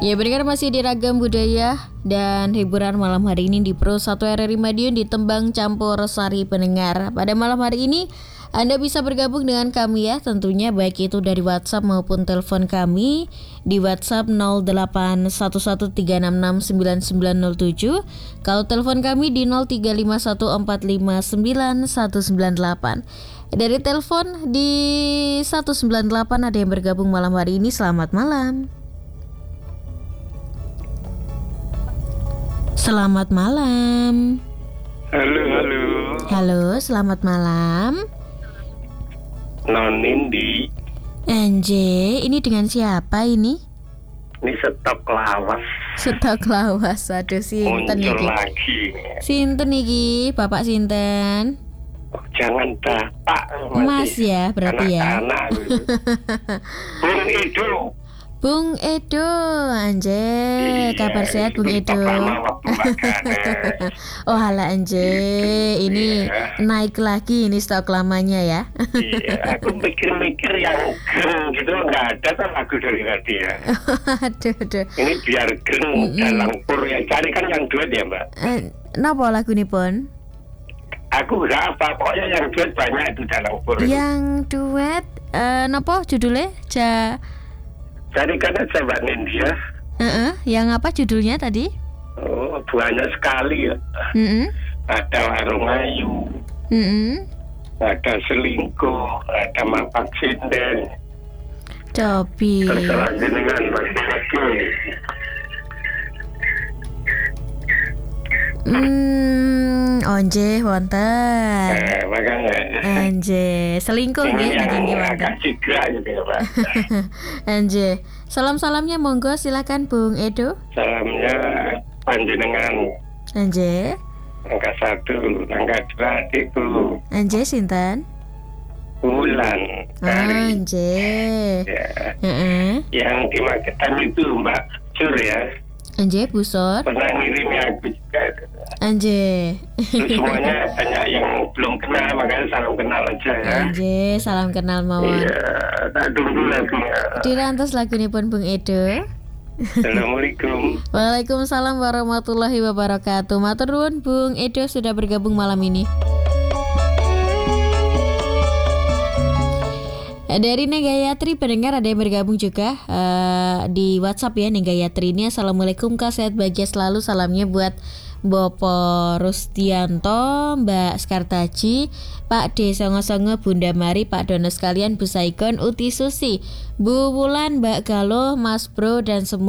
Ya, pendengar masih di Ragam Budaya dan Hiburan malam hari ini di Pro 1 RRI Madiun di Tembang Campur Sari pendengar. Pada malam hari ini Anda bisa bergabung dengan kami ya, tentunya baik itu dari WhatsApp maupun telepon kami di WhatsApp 0811366997. Kalau telepon kami di 0351459198. Dari telepon di 198 ada yang bergabung malam hari ini. Selamat malam. Selamat malam. Halo. Halo, selamat malam. Non Nindi. Anjay, ini dengan siapa ini? Ini stok lawas. Stok lawas, aduh sinten Muncul iki. lagi. Sinten iki, Bapak sinten? Oh, jangan bapak. Mas ya, berarti ya. Anak-anak. Bung Edo. Bung Edo, anjay, kabar sehat Bung Edo. Oh hala anjay, ini naik lagi ini stok lamanya ya. Iya, aku mikir-mikir yang geng gitu nggak ada kan lagu dari tadi ya. Aduh. Ini biar geng dalang pur ya. Cari kan yang duet ya Mbak. Napa lagu nih pun? Aku nggak apa, pokoknya yang duet banyak itu dalang pur. Yang duet, napa judulnya? Carikan aja Mbak Nindi ya. Yang apa judulnya tadi? Oh, banyak sekali ya. Ada Warung Ayu, ada Selingkuh, ada Mapak Sinden. Cobi. Terserah jenengan masing-masing. Onje wonten. Makanya. Anje, selingkuh nggih nggih wonten. Agak ciga gitu ya Pak. Anje, salam-salamnya monggo silakan Bung Edo. Salamnya panjenengan. Anje. Angka 1, angka 2 adikku. Anje sinten? Bulan. Anje. Ya. Yang di Magetan itu Mbak Cur ya. Anje Busor. Pernah ngirim aku juga. Anje. Terus semuanya banyak yang belum kenal, makanya salam kenal aja ya. Anje, salam kenal mawon. Iya, tak tunggu lagunya. Dirantos lagunipun Bung Edo. Assalamualaikum. Waalaikumsalam warahmatullahi wabarakatuh. Matur nuwun Bung Edo sudah bergabung malam ini. Dari Negayatri pendengar ada yang bergabung juga di WhatsApp ya. Negayatri ini assalamualaikum Kak, sehat bahagia selalu, salamnya buat Bopo Rustianto, Mbak Skartaji, Pak D Songo-songo, Bunda Mari, Pak Dono sekalian, Bu Saigon, Uti Susi, Bu Wulan, Mbak Galo, Mas Bro dan semua